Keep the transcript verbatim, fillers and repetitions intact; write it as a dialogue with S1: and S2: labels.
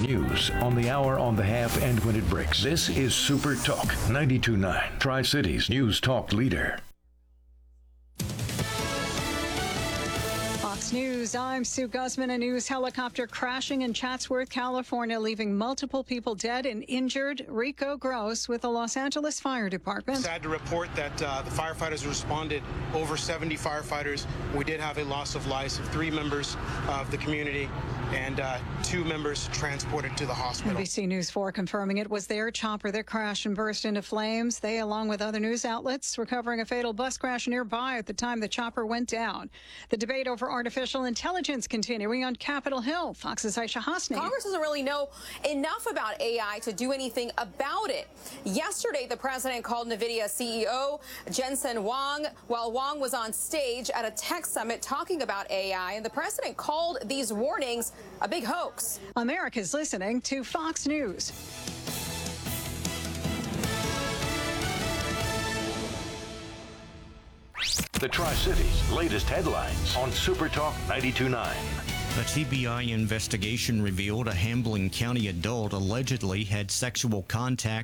S1: news on the hour, on the half, and when it breaks. This is Super Talk ninety-two point nine, Tri-Cities News Talk leader.
S2: Fox News, I'm Sue Guzman. A news helicopter crashing in Chatsworth, California, leaving multiple people dead and injured. Rico Gross with the Los Angeles Fire Department.
S3: Sad to report that uh, the firefighters responded, over seventy firefighters. We did have a loss of lives of three members of the community and uh, two members transported to the hospital.
S2: N B C News four confirming it was their chopper that crashed and burst into flames. They, along with other news outlets, were covering a fatal bus crash nearby at the time the chopper went down. The debate over artificial intelligence continuing on Capitol Hill. Fox's Aisha Hasni.
S4: Congress doesn't really know enough about A I to do anything about it. Yesterday, the president called NVIDIA C E O Jensen Huang while Huang was on stage at a tech summit talking about A I, and the president called these warnings a big hoax.
S2: America's listening to Fox News.
S1: The Tri-Cities latest headlines on Super Talk ninety-two point nine.
S5: A T B I investigation revealed a Hamblen County adult allegedly had sexual contact